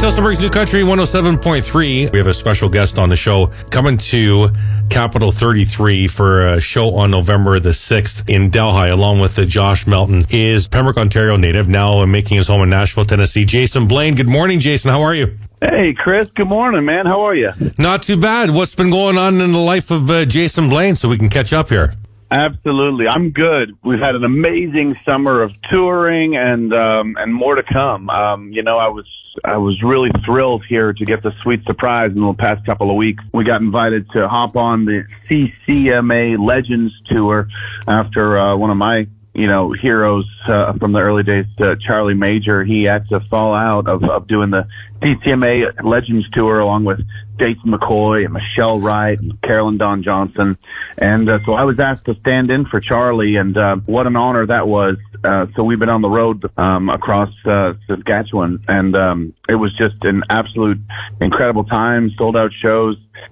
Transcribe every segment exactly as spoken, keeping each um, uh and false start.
Telsonburg's New Country one oh seven point three. We have a special guest on the show coming to Capital thirty-three for a show on November the sixth in Delhi, along with uh, Josh Melton. He is Pembroke, Ontario native, now making his home in Nashville, Tennessee. Jason Blaine. Good morning, Jason. How are you? Hey, Chris. Good morning, man. How are you? Not too bad. What's been going on in the life of uh, Jason Blaine so we can catch up here? Absolutely. I'm good. We've had an amazing summer of touring and um, and more to come. Um, you know, I was I was really thrilled here to get the sweet surprise in the past couple of weeks. We got invited to hop on the C C M A Legends Tour after uh, one of my you know, heroes uh, from the early days, uh, Charlie Major. He had to fall out of, of doing the C C M A Legends Tour along with Jason McCoy and Michelle Wright and Carolyn Dawn Johnson. And uh, so I was asked to stand in for Charlie, and uh, what an honor that was. Uh, so we've been on the road um, across uh, Saskatchewan, and um, it was just an absolute incredible time, sold out shows.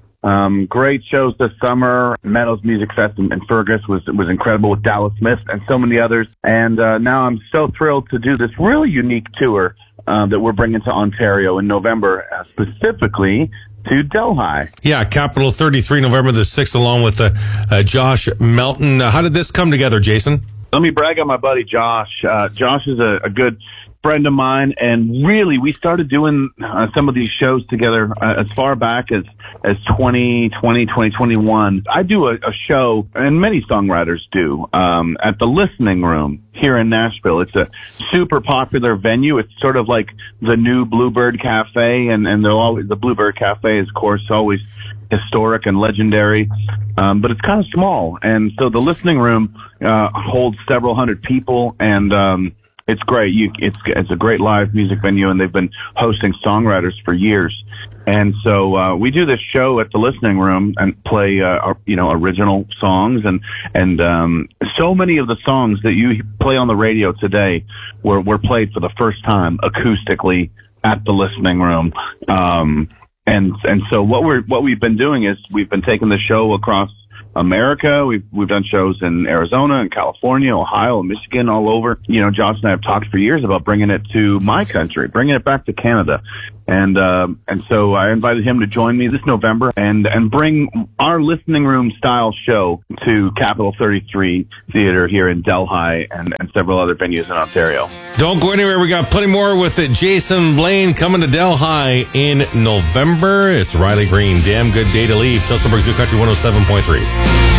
Um, great shows this summer. Meadows Music Fest in, in Fergus was was incredible with Dallas Smith and so many others. And uh, now I'm so thrilled to do this really unique tour uh, that we're bringing to Ontario in November, uh, specifically to Delhi. Yeah, Capital thirty-three, November the sixth, along with uh, uh, Josh Melton. Uh, how did this come together, Jason? Let me brag on my buddy Josh. Uh, Josh is a, a good friend of mine, and really we started doing uh, some of these shows together uh, as far back as as twenty twenty, twenty twenty-one. I do a, a show, and many songwriters do, um, at the Listening Room here in Nashville. It's a super popular venue. It's sort of like the new Bluebird Cafe, and and they'll always, the Bluebird Cafe is, of course, always historic and legendary, um, but it's kind of small, and so the Listening Room uh, holds several hundred people, and um, it's great. You, it's it's a great live music venue, and they've been hosting songwriters for years. And so uh, we do this show at the Listening Room and play, uh, you know, original songs, and and um, so many of the songs that you play on the radio today were were played for the first time acoustically at the Listening Room. Um, and and so what we're what we've been doing is we've been taking the show across America. We've we've done shows in Arizona and California, Ohio, and Michigan, all over. You know, Josh and I have talked for years about bringing it to my country, bringing it back to Canada, and um, and so I invited him to join me this November and and bring our Listening Room style show to Capital thirty-three Theatre here in Delhi and, and several other venues in Ontario. Don't go anywhere. We got plenty more with it. Jason Blaine coming to Delhi in November. It's Riley Green. Damn good day to leave. Telsonburg's New Country one oh seven point three.